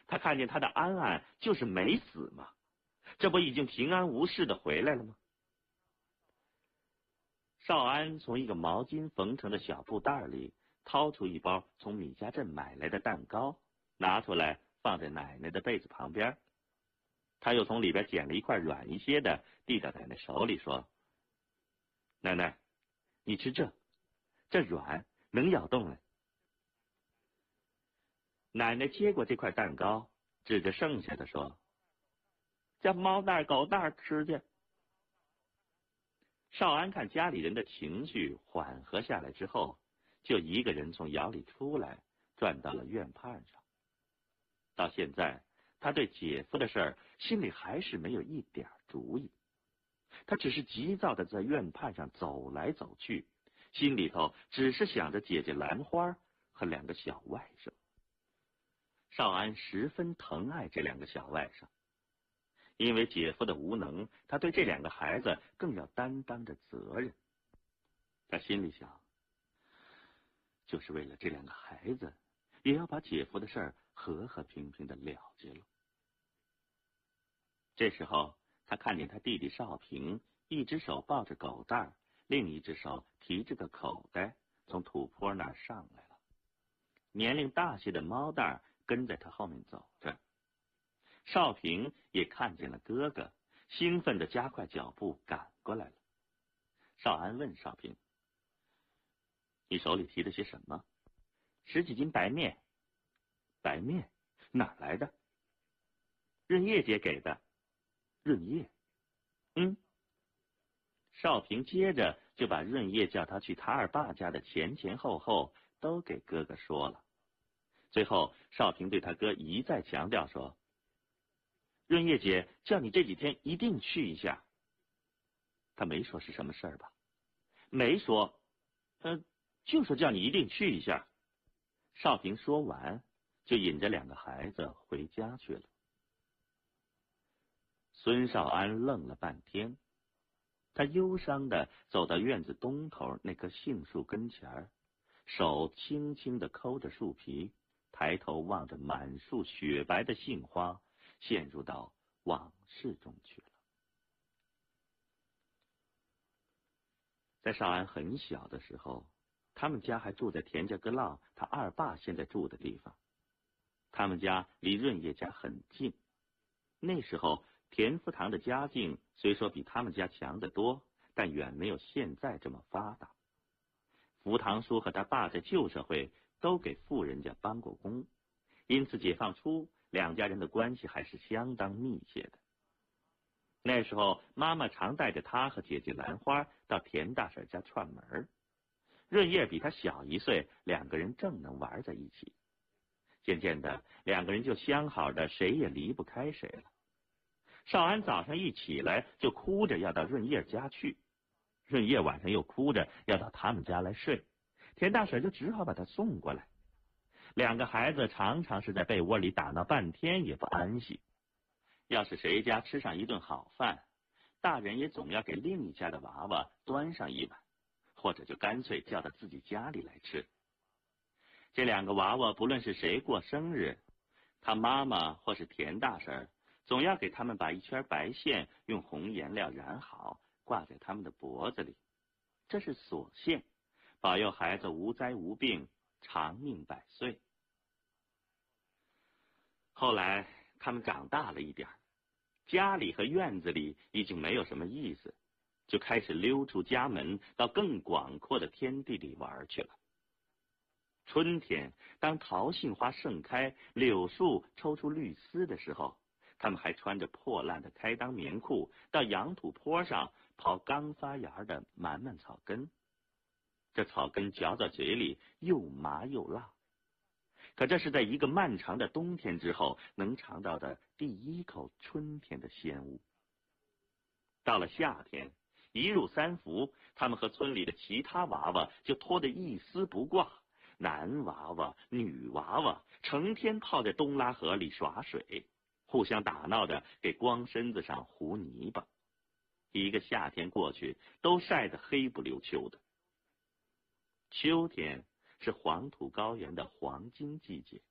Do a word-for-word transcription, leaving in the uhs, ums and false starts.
他看见他的安安就是没死嘛，这不已经平安无事的回来了吗？少安从一个毛巾缝成的小布袋里掏出一包从米家镇买来的蛋糕，拿出来放在奶奶的被子旁边。他又从里边捡了一块软一些的，递到奶奶手里说：“奶奶，你吃这，这软，能咬动来。”奶奶接过这块蛋糕，指着剩下的说：“叫猫蛋狗蛋吃去。”少安看家里人的情绪缓和下来之后，就一个人从窑里出来，转到了院畔上。到现在，他对姐夫的事儿心里还是没有一点主意，他只是急躁的在院畔上走来走去，心里头只是想着姐姐兰花和两个小外甥。少安十分疼爱这两个小外甥，因为姐夫的无能，他对这两个孩子更要担当着责任。他心里想，就是为了这两个孩子，也要把姐夫的事儿和和平平的了结了。这时候，他看见他弟弟少平，一只手抱着狗蛋，另一只手提着个口袋，从土坡那儿上来了。年龄大些的猫蛋跟在他后面走着。少平也看见了哥哥，兴奋地加快脚步赶过来了。少安问少平：“你手里提的些什么？”“十几斤白面。”“白面哪儿来的？”“润叶姐给的。”“润叶？”“嗯。”少平接着就把润叶叫他去他二爸家的前前后后都给哥哥说了。最后，少平对他哥一再强调说：“润叶姐叫你这几天一定去一下。”“他没说是什么事儿吧？”“没说，呃，就说叫你一定去一下。”少平说完，就引着两个孩子回家去了。孙少安愣了半天，他忧伤地走到院子东头那棵杏树跟前，手轻轻地抠着树皮，抬头望着满树雪白的杏花，陷入到往事中去了。在少安很小的时候，他们家还住在田家阁浪他二爸现在住的地方。他们家离润叶家很近。那时候田福堂的家境虽说比他们家强得多，但远没有现在这么发达。福堂叔和他爸在旧社会都给富人家帮过工，因此解放初两家人的关系还是相当密切的。那时候妈妈常带着他和姐姐兰花到田大婶家串门，润叶比他小一岁，两个人正能玩在一起。渐渐的，两个人就相好的谁也离不开谁了。少安早上一起来就哭着要到润叶家去，润叶晚上又哭着要到他们家来睡，田大婶就只好把他送过来。两个孩子常常是在被窝里打闹半天也不安息。要是谁家吃上一顿好饭，大人也总要给另一家的娃娃端上一碗，或者就干脆叫到自己家里来吃。这两个娃娃不论是谁过生日，他妈妈或是田大婶总要给他们把一圈白线用红颜料染好，挂在他们的脖子里，这是锁线，保佑孩子无灾无病，长命百岁。后来他们长大了一点，家里和院子里已经没有什么意思，就开始溜出家门，到更广阔的天地里玩去了。春天，当桃杏花盛开，柳树抽出绿丝的时候，他们还穿着破烂的开裆棉裤，到杨土坡上刨刚发芽的满满草根。这草根嚼到嘴里又麻又辣，可这是在一个漫长的冬天之后能尝到的第一口春天的鲜物。到了夏天，一入三伏，他们和村里的其他娃娃就脱得一丝不挂，男娃娃女娃娃成天泡在东拉河里耍水，互相打闹的给光身子上糊泥巴。一个夏天过去，都晒得黑不溜秋的。秋天是黄土高原的黄金季节，